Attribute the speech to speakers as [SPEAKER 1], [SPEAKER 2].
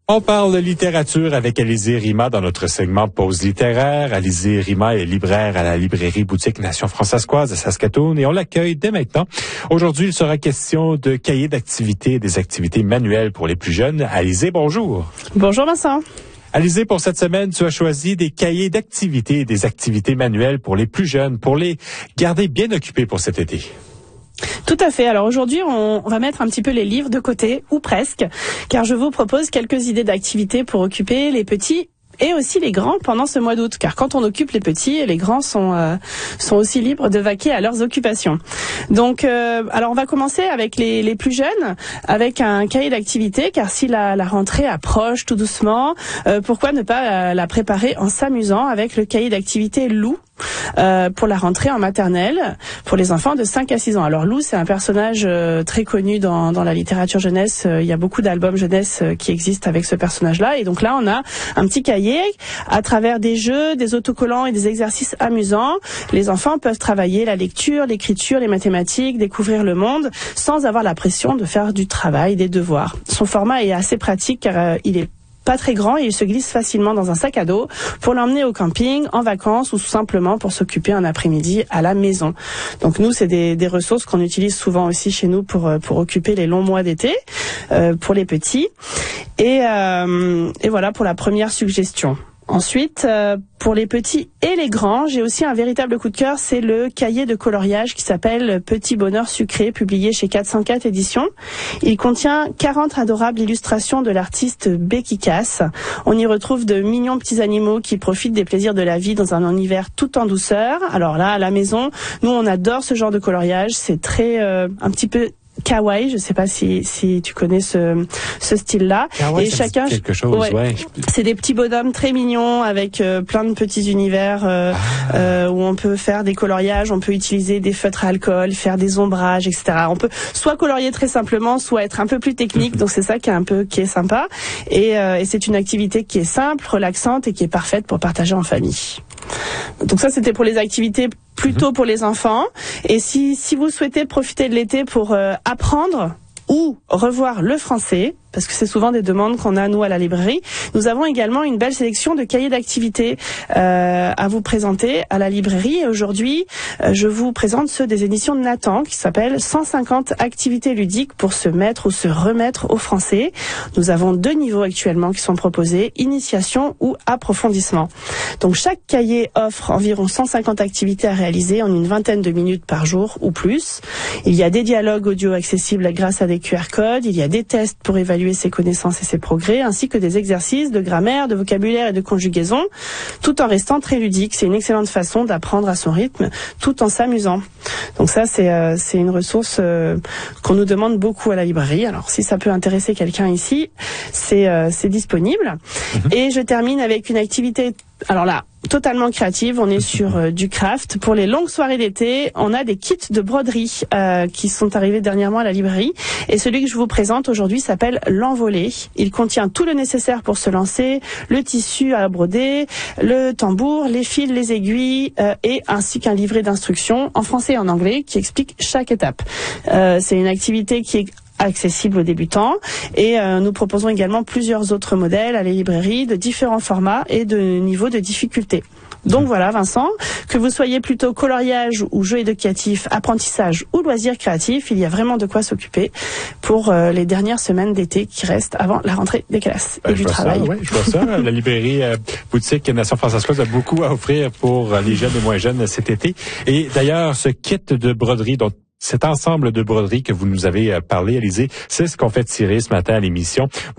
[SPEAKER 1] On parle de littérature avec Alizée Rima dans notre segment Pause littéraire. Alizée Rima est libraire à la librairie boutique Nation Françaiscoise à Saskatoon et on l'accueille dès maintenant. Aujourd'hui, il sera question de cahiers d'activités et des activités manuelles pour les plus jeunes. Alizée, bonjour.
[SPEAKER 2] Bonjour Vincent.
[SPEAKER 1] Alizée, pour cette semaine, tu as choisi des cahiers d'activités et des activités manuelles pour les plus jeunes, pour les garder bien occupés pour cet été.
[SPEAKER 2] Tout à fait. Alors aujourd'hui, on va mettre un petit peu les livres de côté, ou presque, car je vous propose quelques idées d'activités pour occuper les petits et aussi les grands pendant ce mois d'août. Car quand on occupe les petits, les grands sont aussi libres de vaquer à leurs occupations. Donc, alors on va commencer avec les plus jeunes, avec un cahier d'activités, car si la rentrée approche tout doucement, pourquoi ne pas la préparer en s'amusant avec le cahier d'activités Lou, pour la rentrée en maternelle pour les enfants de 5 à 6 ans. Alors Lou, c'est un personnage très connu dans la littérature jeunesse. Il y a beaucoup d'albums jeunesse qui existent avec ce personnage-là. Et donc là, on a un petit cahier à travers des jeux, des autocollants et des exercices amusants. Les enfants peuvent travailler la lecture, l'écriture, les mathématiques, découvrir le monde sans avoir la pression de faire du travail, des devoirs. Son format est assez pratique car il est pas très grand et il se glisse facilement dans un sac à dos pour l'emmener au camping, en vacances ou tout simplement pour s'occuper un après-midi à la maison. Donc nous, c'est des ressources qu'on utilise souvent aussi chez nous pour occuper les longs mois d'été pour les petits. Et voilà pour la première suggestion. Ensuite, pour les petits et les grands, j'ai aussi un véritable coup de cœur, c'est le cahier de coloriage qui s'appelle Petit Bonheur Sucré, publié chez 404 Éditions. Il contient 40 adorables illustrations de l'artiste Becky Cass. On y retrouve de mignons petits animaux qui profitent des plaisirs de la vie dans un univers tout en douceur. Alors là, à la maison, nous on adore ce genre de coloriage, c'est très un petit peu kawaii, je sais pas si tu connais ce style-là.
[SPEAKER 1] Kawaii,
[SPEAKER 2] et chacun
[SPEAKER 1] quelque chose, ouais.
[SPEAKER 2] C'est des petits bonhommes très mignons avec plein de petits univers où on peut faire des coloriages, on peut utiliser des feutres à alcool, faire des ombrages, etc. On peut soit colorier très simplement, soit être un peu plus technique. Donc c'est ça qui est sympa. Et c'est une activité qui est simple, relaxante et qui est parfaite pour partager en famille. Donc ça, c'était pour les activités plutôt pour les enfants. Et si vous souhaitez profiter de l'été pour apprendre ou revoir le français, parce que c'est souvent des demandes qu'on a, nous, à la librairie. Nous avons également une belle sélection de cahiers d'activités à vous présenter à la librairie. Et aujourd'hui, je vous présente ceux des éditions de Nathan, qui s'appellent 150 activités ludiques pour se mettre ou se remettre au français. Nous avons 2 niveaux actuellement qui sont proposés, initiation ou approfondissement. Donc chaque cahier offre environ 150 activités à réaliser en une vingtaine de minutes par jour ou plus. Il y a des dialogues audio accessibles grâce à des QR codes, il y a des tests pour évaluer ses connaissances et ses progrès, ainsi que des exercices de grammaire, de vocabulaire et de conjugaison, tout en restant très ludique. C'est une excellente façon d'apprendre à son rythme, tout en s'amusant. Donc ça, c'est une ressource qu'on nous demande beaucoup à la librairie. Alors si ça peut intéresser quelqu'un ici, c'est disponible. Et je termine avec une activité, alors là, totalement créative. On est sur du craft. Pour les longues soirées d'été, on a des kits de broderie qui sont arrivés dernièrement à la librairie. Et celui que je vous présente aujourd'hui s'appelle l'Envolée. Il contient tout le nécessaire pour se lancer, le tissu à broder, le tambour, les fils, les aiguilles et ainsi qu'un livret d'instructions en français et en anglais qui explique chaque étape. C'est une activité qui est accessible aux débutants et nous proposons également plusieurs autres modèles à la librairie de différents formats et de niveaux de difficulté. Donc voilà Vincent, que vous soyez plutôt coloriage ou jeu éducatif, apprentissage ou loisirs créatifs, il y a vraiment de quoi s'occuper pour les dernières semaines d'été qui restent avant la rentrée des classes et du travail.
[SPEAKER 1] Je vois ça. La librairie boutique Nation Françaiscoise a beaucoup à offrir pour les jeunes et moins jeunes cet été. Et d'ailleurs, ce kit de broderie dont cet ensemble de broderies que vous nous avez parlé, Alizée, c'est ce qu'on fait tirer ce matin à l'émission.